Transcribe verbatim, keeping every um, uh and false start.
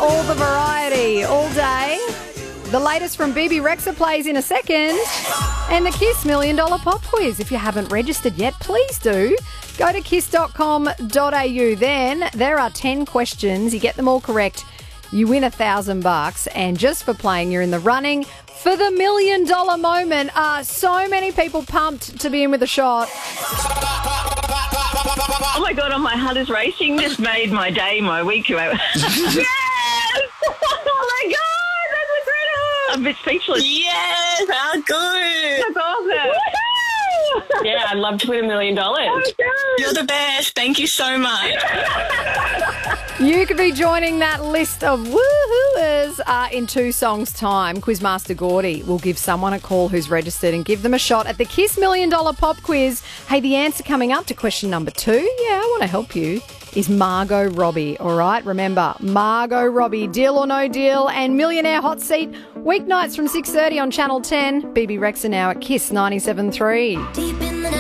all the variety all day. The latest from B B Rexa plays in a second. And the Kiss Million Dollar Pop Quiz. If you haven't registered yet, please do. Go to kiss dot com dot a u. Then there are ten questions. You get them all correct, you win a thousand bucks. And just for playing, you're in the running for the million dollar moment. Uh, so many people pumped to be in with a shot. Oh my God, oh, my heart is racing. Just made my day, my week. Yes! Oh my God, that's incredible. I'm a bit speechless. Yes, how good. That's awesome. Yeah, I'd love to win a million dollars. Oh, You're the best. Thank you so much. You could be joining that list of woohooers uh, in two songs' time. Quizmaster Gordy will give someone a call who's registered and give them a shot at the Kiss Million Dollar Pop Quiz. Hey, the answer coming up to question number two, yeah, I want to help you, is Margot Robbie, all right? Remember, Margot Robbie, Deal or No Deal, and Millionaire Hot Seat, weeknights from six thirty on Channel ten. B B Rexa now at Kiss ninety-seven point three.